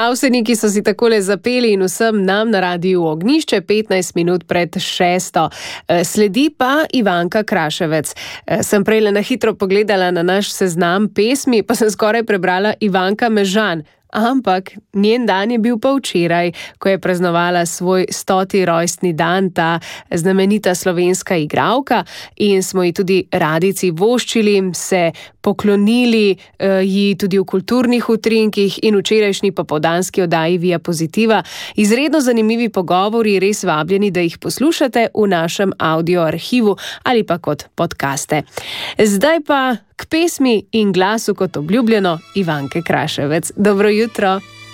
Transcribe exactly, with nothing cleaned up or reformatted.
Avseniki so si takole zapeli in vsem nam na Radiu Ognjišče petnajst minut pred šesto. Sledi pa Ivanka Kraševec. Sem prej na hitro pogledala na naš seznam pesmi, pa sem skoraj prebrala Ivanka Mežan. Ampak njen dan je bil pa včeraj, ko je praznovala svoj stoti rojstni dan, ta znamenita slovenska igralka, in smo ji tudi radici voščili, se poklonili eh, ji tudi v kulturnih utrinkih in včerajšnji popoldanski oddaji Via Pozitiva. Izredno zanimivi pogovori, res vabljeni, da jih poslušate v našem audio arhivu ali pa kot podcaste. Zdaj pa k pesmi in glasu, kot obljubljeno, Ivanke Kraševec. Dobro jutro.